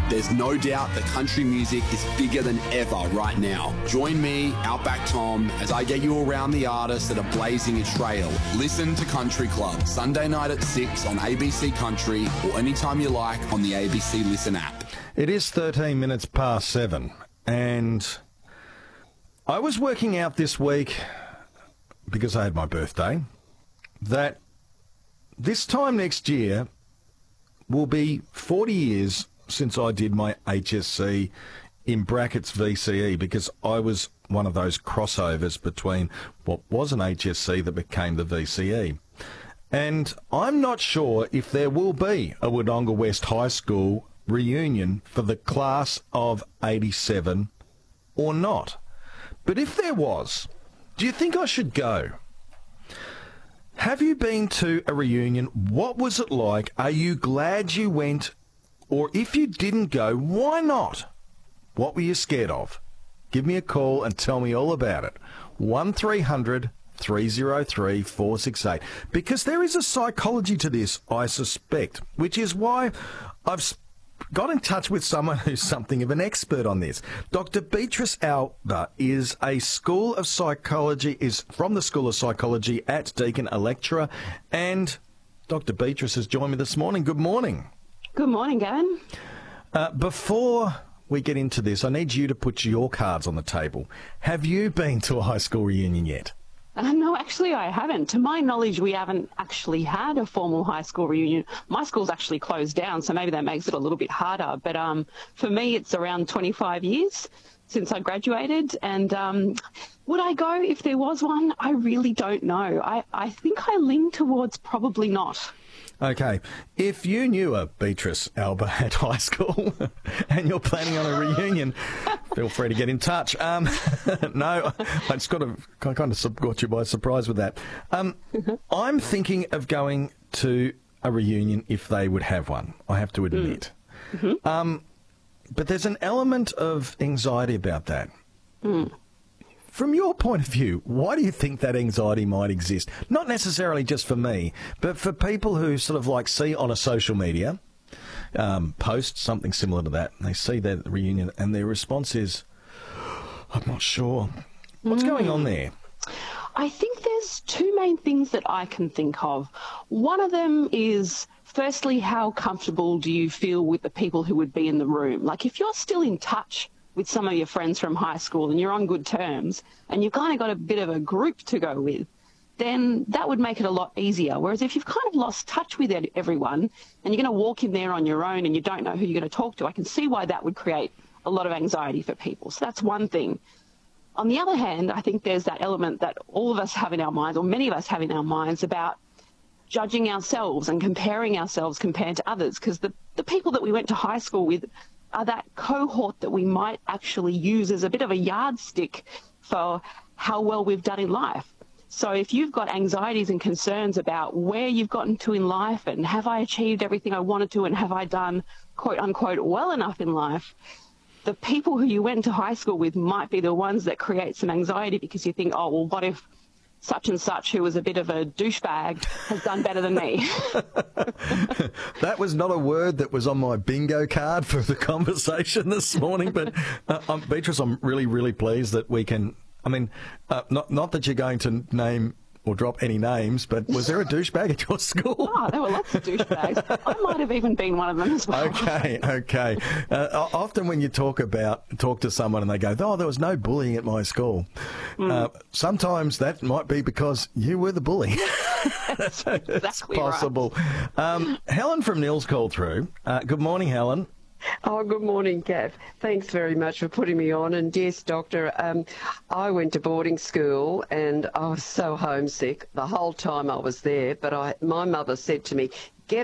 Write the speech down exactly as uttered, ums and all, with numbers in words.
There's no doubt that country music is bigger than ever right now. Join me, Outback Tom, as I get you around the artists that are blazing a trail. Listen to Country Club, Sunday night at six on A B C Country or anytime you like on the A B C Listen app. It is thirteen minutes past seven, and I was working out this week, because I had my birthday, that this time next year will be forty years since I did my H S C, in brackets V C E, because I was one of those crossovers between what was an H S C that became the V C E. And I'm not sure if there will be a Wodonga West High School reunion for the class of eighty-seven or not. But if there was, do you think I should go? Have you been to a reunion? What was it like? Are you glad you went? Or if you didn't go, why not? What were you scared of? Give me a call and tell me all about it. one three hundred, three oh three, four six eight. Because there is a psychology to this, I suspect, which is why I've got in touch with someone who's something of an expert on this. Doctor Beatrice Alba is a School of Psychology, is from the School of Psychology at Deakin, a lecturer, and Doctor Beatrice has joined me this morning. Good morning. Good morning, Gavin. Uh, before we get into this, I need you to put your cards on the table. Have you been to a high school reunion yet? Uh, no, actually I haven't. To my knowledge, we haven't actually had a formal high school reunion. My school's actually closed down, so maybe that makes it a little bit harder. But um, for me, it's around twenty-five years since I graduated. And um, would I go if there was one? I really don't know. I, I think I lean towards probably not. Okay, if you knew a Beatrice Alba at high school and you're planning on a reunion, feel free to get in touch. Um, no, I just got to I kind of got you by surprise with that. Um, I'm thinking of going to a reunion if they would have one, I have to admit. Mm-hmm. Um, but there's an element of anxiety about that. Mm. From your point of view, why do you think that anxiety might exist? Not necessarily just for me, but for people who sort of like see on a social media um, post something similar to that, and they see their reunion and their response is, I'm not sure. What's mm. going on there? I think there's two main things that I can think of. One of them is, firstly, how comfortable do you feel with the people who would be in the room? Like if you're still in touch with some of your friends from high school and you're on good terms and you've kind of got a bit of a group to go with, then that would make it a lot easier. Whereas if you've kind of lost touch with everyone and you're going to walk in there on your own and you don't know who you're going to talk to, I can see why that would create a lot of anxiety for people. So that's one thing. On the other hand, I think there's that element that all of us have in our minds, or many of us have in our minds, about judging ourselves and comparing ourselves compared to others, because the, the people that we went to high school with are that cohort that we might actually use as a bit of a yardstick for how well we've done in life. So if you've got anxieties and concerns about where you've gotten to in life and have I achieved everything I wanted to and have I done, quote unquote, well enough in life, the people who you went to high school with might be the ones that create some anxiety, because you think, oh, well, what if such and such, who was a bit of a douchebag, has done better than me? That was not a word that was on my bingo card for the conversation this morning, but uh, um, Beatrice, I'm really, really pleased that we can, I mean, uh, not, not that you're going to name or drop any names, but was there a douchebag at your school? Oh, there were lots of douchebags. I might have even been one of them as well. Okay, okay. Uh, often when you talk about talk to someone and they go, "Oh, there was no bullying at my school," mm. uh, sometimes that might be because you were the bully. That's exactly it's possible. Right. Um, Helen from Nils called through. Uh, good morning, Helen. Oh, good morning, Gav. Thanks very much for putting me on. And yes, Doctor, um, I went to boarding school and I was so homesick the whole time I was there. But I, my mother said to me, get